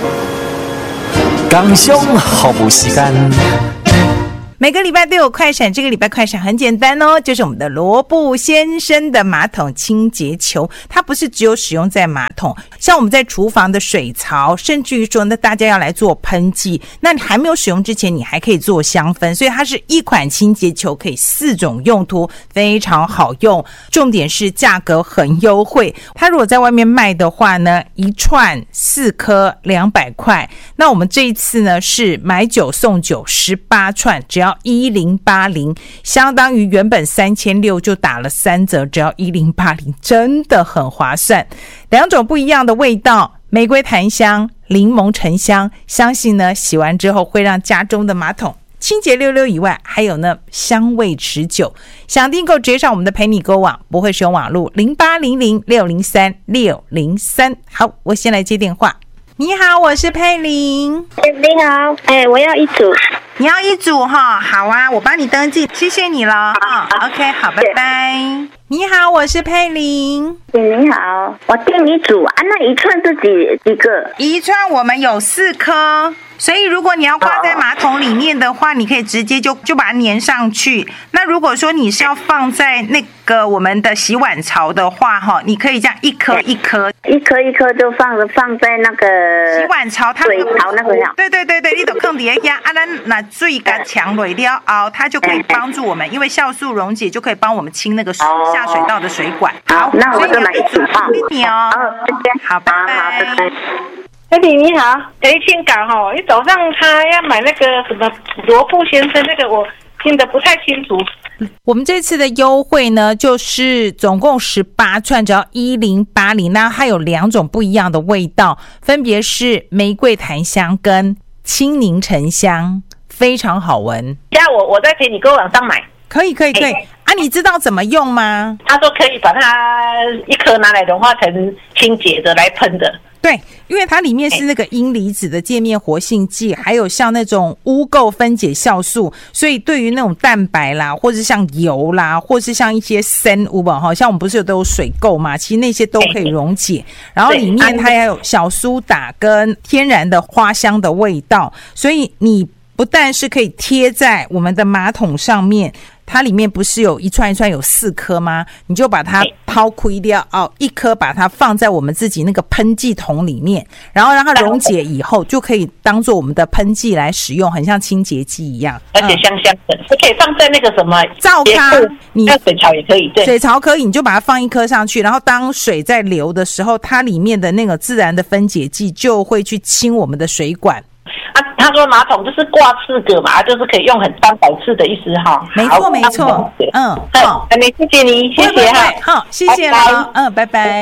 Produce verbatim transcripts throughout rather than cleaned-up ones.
刚上好不时间。 每个礼拜都有快闪，这个礼拜快闪很简单哦，就是我们的罗布先生的马桶清洁球，它不是只有使用在马桶，像我们在厨房的水槽，甚至于说呢，大家要来做喷剂，那你还没有使用之前，你还可以做香氛，所以它是一款清洁球，可以四种用途，非常好用。重点是价格很优惠，它如果在外面卖的话呢，一串四颗两百块，那我们这一次呢是买九送九，十八串，只要一零八零，相当于原本三千六就打了三折，只要一零八零，真的很划算。两种不一样的味道，玫瑰檀香、柠檬沉香，相信呢洗完之后会让家中的马桶清洁溜溜以外，还有呢香味持久。想订购直接上我们的陪你购网，不会使用网路零八零零六零三六零三。好，我先来接电话。你好，我是佩玲。 你好，哎，我要一组。 你要一组哈，好啊，我帮你登记，谢谢你了啊。OK， 好，拜拜。你好，我是佩玲。 你好，我订一组啊，那一串是几几个？ 一串我们有四颗，所以如果你要挂在马桶里面的话，你可以直接就就把它粘上去。那如果说你是要放在那个我们的洗碗槽的话，哈，你可以这样一颗一颗， 一颗一颗就放着放在那个洗碗槽，它水槽那个。 对对对对，你都放底下啊，咱那水给强落了后，它就可以帮助我们，因为酵素溶解就可以帮我们清那个下水道的水管。 好，那我就买一组哈。 你哦，好，拜拜。 哎，你你好，哎，听讲哈，你早上他要买那个什么罗布先生，那个我听得不太清楚。 我们这次的优惠呢，就是总共十八串，只要一零八零。那它有两种不一样的味道，分别是玫瑰檀香跟青柠沉香，非常好闻。 要我我在陪你购网上买， 可以可以可以、欸、啊！你知道怎么用吗？ 他说可以把它一颗拿来融化成清洁的来喷的。 对，因为它里面是那个阴离子的界面活性剂，还有像那种污垢分解酵素，所以对于那种蛋白啦，或是像油啦，或是像一些生物吧，好像我们不是有都有水垢嘛，其实那些都可以溶解。然后里面它还有小苏打跟天然的花香的味道，所以你不但是可以贴在我们的马桶上面，它里面不是有一串一串有四颗吗？你就把它抛开掉哦，一颗把它放在我们自己那个喷剂桶里面，然后让它溶解以后，就可以当做我们的喷剂来使用，很像清洁剂一样， 而且香香的，嗯、可以放在那个什么皂咖，你水槽也可以，对， 水槽可以，你就把它放一颗上去，然后当水在流的时候，它里面的那个自然的分解剂就会去清我们的水管。 啊，他说马桶就是挂四个嘛，就是可以用很三百次的意思哈。 没错没错，嗯， 好，没谢谢你，谢谢哈， 好，谢谢了，嗯，拜拜。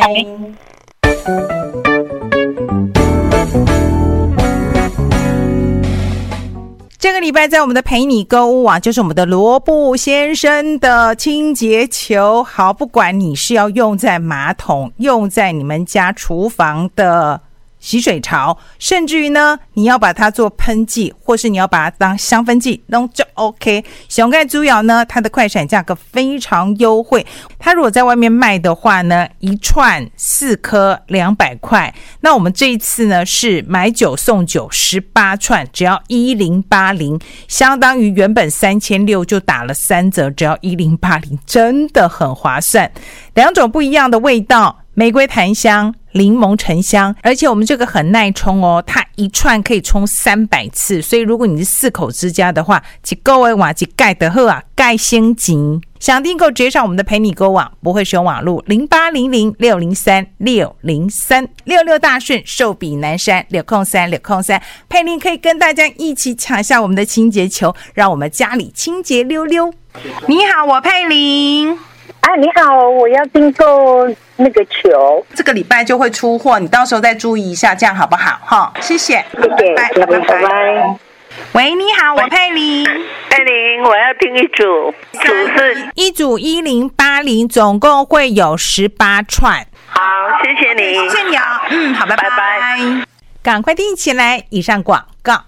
这个礼拜在我们的陪你购物啊，就是我们的罗布先生的清洁球。好，不管你是要用在马桶，用在你们家厨房的洗水槽，甚至于呢你要把它做喷剂，或是你要把它当香氛剂都就 OK。 熊盖猪窑呢，它的快闪价格非常优惠，它如果在外面卖的话呢，一串四颗两百块，那我们这一次呢是买九送九，十八串，只要一零八零，相当于原本三千六就打了三折，只要一零八零，真的很划算。两种不一样的味道，玫瑰檀香、柠檬沉香，而且我们这个很耐冲哦，它一串可以冲三百次，所以如果你是四口之家的话，一个月换一盖的好啊，盖先钱。想订购直接上我们的陪你购网，不会使用网路零八零零六零三六零三。六六大顺，寿比南山，六空三六空三，佩玲可以跟大家一起抢下我们的清洁球，让我们家里清洁溜溜。你好，我佩玲。 啊，你好，我要订购那个球， 这个礼拜就会出货，你到时候再注意一下，这样好不好？哈，谢谢， 谢谢，拜拜，拜拜。 喂，你好，我佩玲。 佩玲，我要订一组，组是一组一零八零，总共会有十八串。 好，谢谢你， 谢谢你啊，嗯，好，拜拜，拜拜。赶快订起来，以上广告。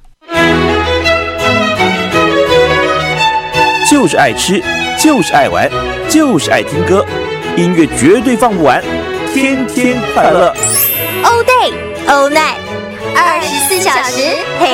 就是爱吃，就是爱玩，就是爱听歌，音乐绝对放不完，天天快乐。 All day, all night， 二十四小时